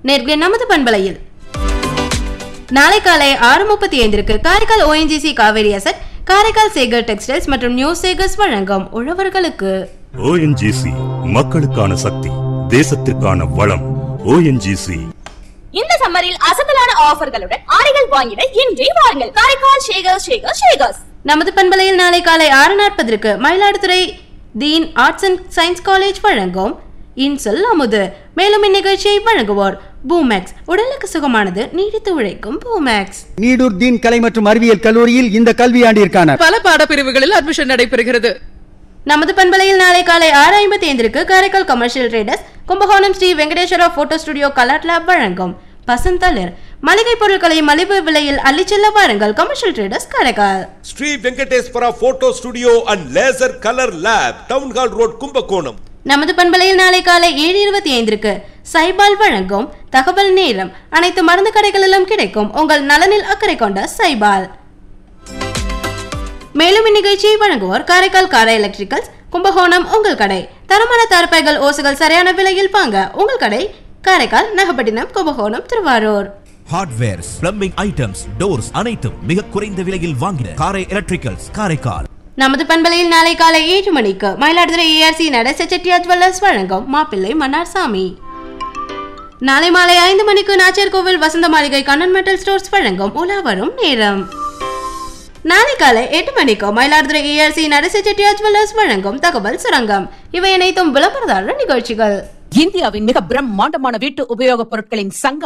நேர்களை நமது பண்பலையில் நாளை காலை 6:35 Karaikal ONGC Kaveri asset, Karaikal Sekar textiles மற்றும் நியூ சேகர்ஸ் வழங்கும் உழவர்களுக்கு. ONGC மக்களுக்கான சக்தி, தேசத்திற்கான வளம். ONGC இந்த சம்மரில் அசத்தலான ஆஃபர்களுடன் ஆடைகள் வாங்கிட இன்றே வாருங்கள். காரைக்கால் ஷேகர்ஸ். நமது பண்பலையில் நாளை காலை 6:40 மயிலாடுதுறை தீன் ஆர்ட்ஸ் அண்ட் சயின்ஸ் காலேஜ் வழங்கும் இன்சொல் அமுது. மேலும் இந்நிகழ்ச்சியை வழங்குவோர் பூமேக்ஸ், உடலுக்கு சுகமானது, நீடித்து உழைக்கும் பூமேக்ஸ். நீடூர் தீன் கலை மற்றும் அறிவியல் கல்லூரியில் இந்த கல்வியாண்டிற்கான பல பாடப்பிரிவுகளில் அட்மிஷன் நடைபெறுகிறது. நமது பண்பலையில் நாளை காலை 6:55 Karaikal commercial traders, Kumbakonam Sri Venkateswara photo studio colour lab வழங்கும் பசந்தளிர். மளிகை பொருட்களை மலிவு விலையில் அள்ளிச்செல்ல வாருங்கள். Commercial traders Karaikal. Sri Venkateswara photo studio and laser colour lab, town hall road, Kumbakonam. நமது பண்பலையில் நாளை காலை 7:25 சைபால் வழங்கும் தகவல் நேரம். அனைத்து மருந்து கடைகளிலும் கிடைக்கும் உங்கள் நலனில் அக்கறை கொண்ட சைபால். மேலும் இந்நிகழ்ச்சியை வழங்குவோர் காரைக்கால் காரை எலக்ட்ரிக்கல்ஸ், கும்பகோணம் உங்கள் கடை. தரமான தார்பாய்கள் ஓசுகள் சரியான விலையில் வாங்க உங்கள் கடை Karaikal, Nagapattinam, Kumbakonam, Thiruvarur. Hardwares, plumbing items, doors அனைத்தும் மிக குறைந்த விலையில் வாங்கின காரை எலக்ட்ரிக்கல்ஸ், காரைக்கால். நமது பண்பலையில் நாளை காலை 7 மணிக்கு மயிலாடுதுறை ARC நடேச செட்டியார் ஜுவல்லர்ஸ் வழங்கும் மாப்பிள்ளை மன்னார்சாமி. நாளை மாலை 5 மணிக்கு நாச்சியார் கோவில் வசந்த மாளிகை கண்ணன் மெட்டல் ஸ்டோர்ஸ் வழங்கும் உலா வரும் நேரம். நாளை காலை 8 மணிக்கு மயிலாடுதுறை ARC நடேச செட்டியார் ஜுவல்லர்ஸ் வழங்கும் தகவல் சுரங்கம். இவை அனைத்தும் விளம்பரதாரர் நிகழ்ச்சிகள். இந்தியாவின் மிக பிரம்மாண்டமான வீட்டு உபயோகப் பொருட்களின் சங்கம்